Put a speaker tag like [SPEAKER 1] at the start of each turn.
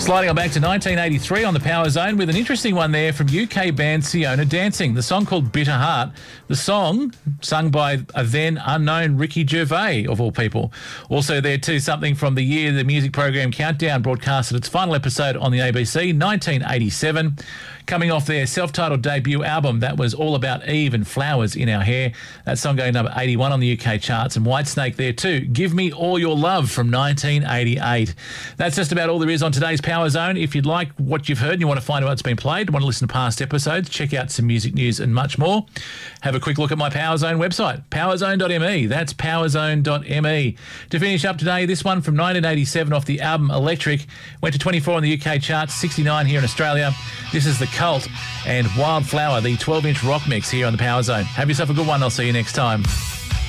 [SPEAKER 1] Sliding on back to 1983 on the Power Zone with an interesting one there from UK band Siona Dancing. The song called Bitter Heart. The song sung by a then unknown Ricky Gervais, of all people. Also there too, something from the year the music program Countdown broadcasted its final episode on the ABC, 1987. Coming off their self-titled debut album, that was All About Eve and Flowers in Our Hair. That song going number 81 on the UK charts. And Whitesnake there too. Give Me All Your Love from 1988. That's just about all there is on today's Power Zone. If you'd like what you've heard and you want to find out what's been played, want to listen to past episodes, check out some music news and much more, have a quick look at my Power Zone website, powerzone.me. That's powerzone.me. To finish up today, this one from 1987 off the album Electric. Went to 24 on the UK charts, 69 here in Australia. This is The Cult and Wildflower, the 12-inch rock mix here on the Power Zone. Have yourself a good one. I'll see you next time.